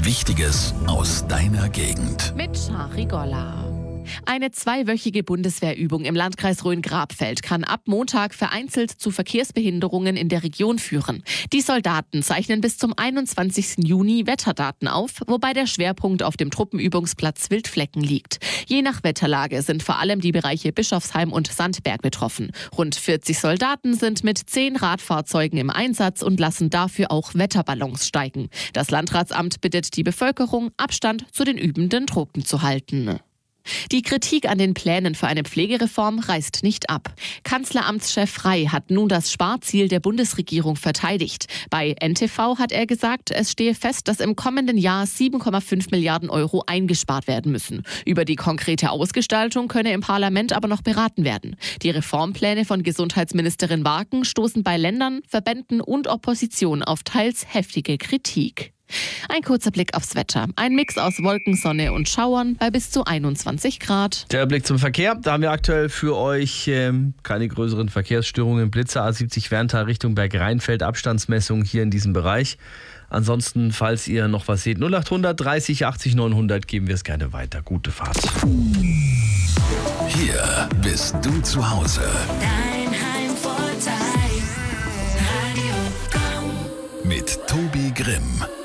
Wichtiges aus deiner Gegend. Mit Shari Golla. Eine zweiwöchige Bundeswehrübung im Landkreis Rhön-Grabfeld kann ab Montag vereinzelt zu Verkehrsbehinderungen in der Region führen. Die Soldaten zeichnen bis zum 21. Juni Wetterdaten auf, wobei der Schwerpunkt auf dem Truppenübungsplatz Wildflecken liegt. Je nach Wetterlage sind vor allem die Bereiche Bischofsheim und Sandberg betroffen. Rund 40 Soldaten sind mit 10 Radfahrzeugen im Einsatz und lassen dafür auch Wetterballons steigen. Das Landratsamt bittet die Bevölkerung, Abstand zu den übenden Truppen zu halten. Die Kritik an den Plänen für eine Pflegereform reißt nicht ab. Kanzleramtschef Frey hat nun das Sparziel der Bundesregierung verteidigt. Bei NTV hat er gesagt, es stehe fest, dass im kommenden Jahr 7,5 Milliarden Euro eingespart werden müssen. Über die konkrete Ausgestaltung könne im Parlament aber noch beraten werden. Die Reformpläne von Gesundheitsministerin Warken stoßen bei Ländern, Verbänden und Opposition auf teils heftige Kritik. Ein kurzer Blick aufs Wetter. Ein Mix aus Wolken, Sonne und Schauern bei bis zu 21 Grad. Der Blick zum Verkehr. Da haben wir aktuell für euch keine größeren Verkehrsstörungen. Blitzer A70 Werntal Richtung Bergrheinfeld, Abstandsmessung hier in diesem Bereich. Ansonsten, falls ihr noch was seht, 0800 30 80 900 geben wir es gerne weiter. Gute Fahrt. Hier bist du zu Hause. Dein Heimvorteil. Radio Komm. Mit Tobi Grimm.